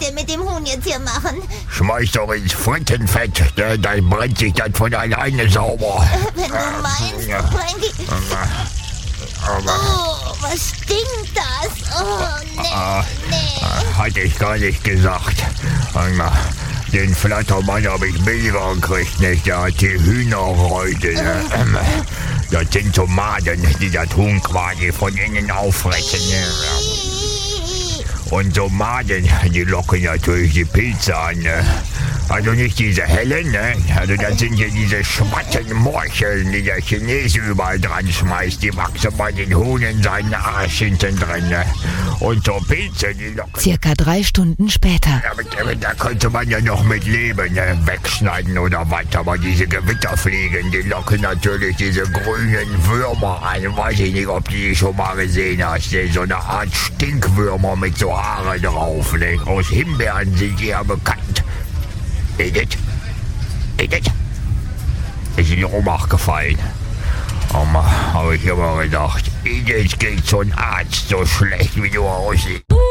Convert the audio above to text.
denn mit dem Huhn jetzt hier machen? Schmeiß doch ins Frittenfett, dann brennt sich das von alleine sauber. Wenn du meinst, Frankie. Oh, was stinkt das? Oh, nee. Hatte ich gar nicht gesagt. Den Flattermann habe ich billiger gekriegt, nicht? Der hat die Hühnerhäute. Das sind so Maden, die das Huhn quasi von innen auffressen. Und so Maden, die locken natürlich die Pilze an. Also nicht diese hellen, ne? Also das sind ja diese Schwattenmorcheln, die der Chinese überall dran schmeißt. Die wachsen bei den Huhn in seinen Arsch hinten drin. Ne? Und so Pilze, die locken... Circa 3 Stunden später. Ja, da könnte man ja noch mit leben, ne? Wegschneiden oder was. Aber diese Gewitterfliegen, die locken natürlich diese grünen Würmer an. Weiß ich nicht, ob du die schon mal gesehen hast. Ne? So eine Art Stinkwürmer mit so Haare drauf. Ne? Aus Himbeeren sind die ja bekannt. Edith? Ist in Ohnmacht gefallen. Habe ich immer gedacht, Edith geht zum Arzt so schlecht, wie du aussiehst.